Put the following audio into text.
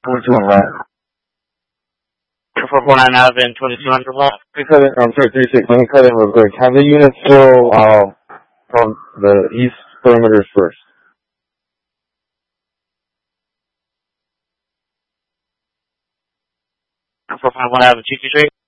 22 left. 449 out and 2200 left. I'm sorry, 36. Let me cut in real quick. Have the units go from the east perimeters first. 451 out of 223.